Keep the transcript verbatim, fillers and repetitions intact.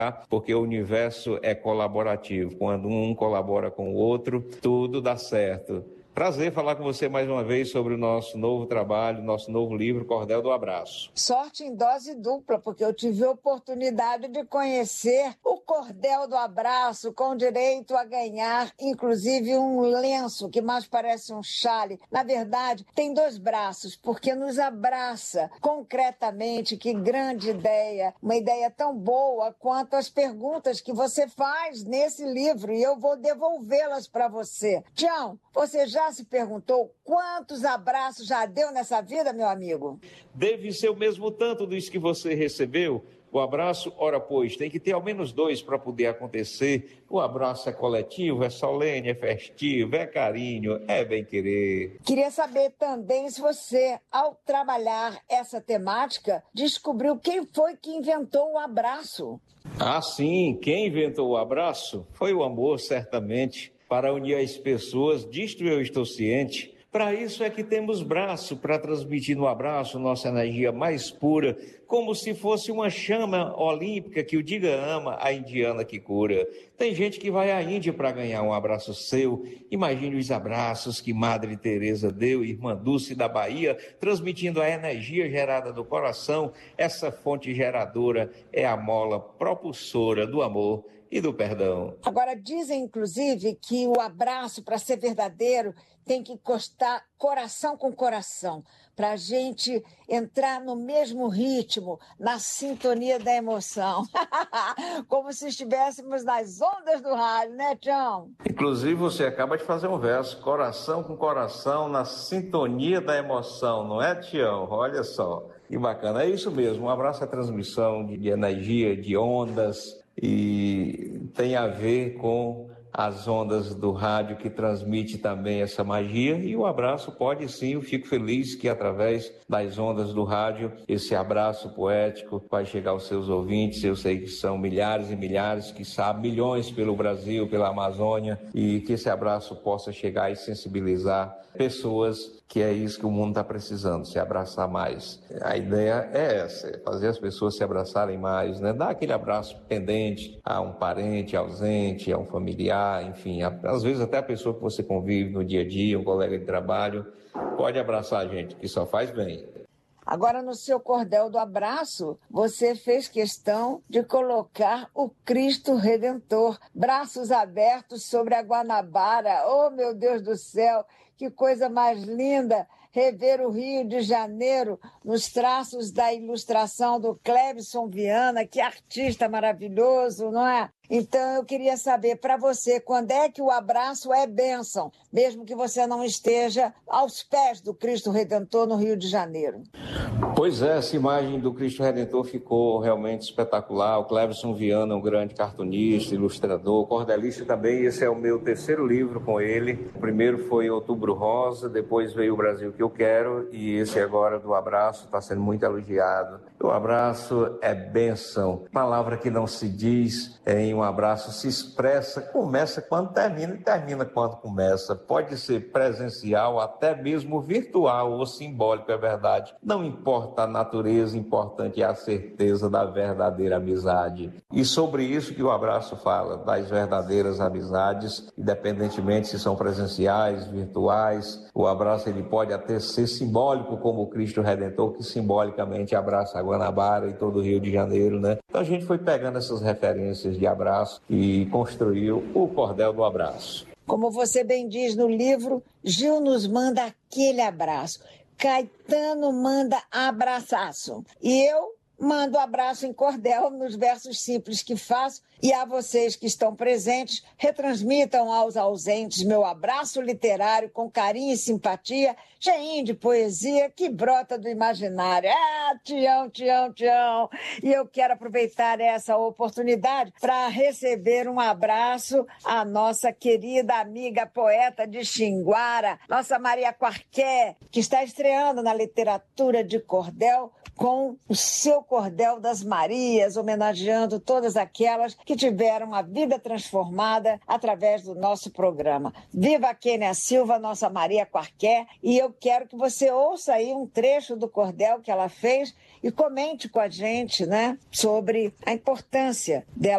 porque o universo é colaborativo. Quando um colabora com o outro, tudo dá certo. Prazer falar com você mais uma vez sobre o nosso novo trabalho, nosso novo livro, Cordel do Abraço. Sorte em dose dupla, porque eu tive a oportunidade de conhecer o Cordel do Abraço, com direito a ganhar, inclusive, um lenço que mais parece um chale. Na verdade, tem dois braços, porque nos abraça concretamente. Que grande ideia! Uma ideia tão boa quanto as perguntas que você faz nesse livro, e eu vou devolvê-las para você. Tião, você já Já se perguntou quantos abraços já deu nessa vida, meu amigo? Deve ser o mesmo tanto dos que você recebeu. O abraço, ora pois, tem que ter ao menos dois para poder acontecer. O abraço é coletivo, é solene, é festivo, é carinho, é bem-querer. Queria saber também se você, ao trabalhar essa temática, descobriu quem foi que inventou o abraço. Ah, sim, quem inventou o abraço foi o amor, certamente. Para unir as pessoas, disto eu estou ciente. Para isso é que temos braço, para transmitir no abraço nossa energia mais pura, como se fosse uma chama olímpica que o diga ama, a indiana que cura. Tem gente que vai à Índia para ganhar um abraço seu. Imagine os abraços que Madre Teresa deu, irmã Dulce da Bahia, transmitindo a energia gerada do coração. Essa fonte geradora é a mola propulsora do amor e do perdão. Agora, dizem, inclusive, que o abraço, para ser verdadeiro, tem que encostar coração com coração, para a gente entrar no mesmo ritmo, na sintonia da emoção. Como se estivéssemos nas ondas do rádio, né, Tião? Inclusive, você acaba de fazer um verso, coração com coração, na sintonia da emoção, não é, Tião? Olha só, que bacana. É isso mesmo, um abraço é transmissão de, de energia, de ondas, e tem a ver com as ondas do rádio que transmite também essa magia, e o abraço pode sim, eu fico feliz que através das ondas do rádio, esse abraço poético vai chegar aos seus ouvintes. Eu sei que são milhares e milhares, que sabem, milhões pelo Brasil, pela Amazônia, e que esse abraço possa chegar e sensibilizar pessoas, que é isso que o mundo está precisando, se abraçar mais. A ideia é essa, é fazer as pessoas se abraçarem mais, né? Dar aquele abraço pendente a um parente ausente, a um familiar, enfim, a, às vezes até a pessoa que você convive no dia a dia, um colega de trabalho, pode abraçar a gente, que só faz bem. Agora, no seu cordel do abraço, você fez questão de colocar o Cristo Redentor, braços abertos sobre a Guanabara. Oh, meu Deus do céu, que coisa mais linda! Rever o Rio de Janeiro nos traços da ilustração do Clebson Viana, que artista maravilhoso, não é? Então, eu queria saber, para você, quando é que o abraço é bênção, mesmo que você não esteja aos pés do Cristo Redentor no Rio de Janeiro? Pois é, essa imagem do Cristo Redentor ficou realmente espetacular. O Clebson Viana, um grande cartunista, ilustrador, cordelista também. Esse é o meu terceiro livro com ele. O primeiro foi Outubro Rosa, depois veio O Brasil que Eu Quero, e esse agora do abraço está sendo muito elogiado. O abraço é bênção, palavra que não se diz em um abraço, se expressa, começa quando termina e termina quando começa. Pode ser presencial, até mesmo virtual ou simbólico, é verdade. Não importa a natureza, importante é a certeza da verdadeira amizade. E sobre isso que o abraço fala, das verdadeiras amizades, independentemente se são presenciais, virtuais. O abraço ele pode até ser simbólico, como o Cristo Redentor, que simbolicamente abraça a Guanabara e todo o Rio de Janeiro, né? Então a gente foi pegando essas referências de abraço e construiu o Cordel do Abraço. Como você bem diz no livro, Gil nos manda aquele abraço, Caetano manda abraçaço, e eu mando abraço em cordel nos versos simples que faço, e a vocês que estão presentes, retransmitam aos ausentes meu abraço literário com carinho e simpatia, cheinho de poesia que brota do imaginário. Ah, Tião, Tião, Tião! E eu quero aproveitar essa oportunidade para receber um abraço à nossa querida amiga poeta de Xinguara, nossa Maria Quarqué, que está estreando na literatura de cordel com o seu Cordel das Marias, homenageando todas aquelas que tiveram a vida transformada através do nosso programa. Viva a Kênia Silva, nossa Maria Quarqué, e eu quero que você ouça aí um trecho do cordel que ela fez e comente com a gente, né, sobre a importância dela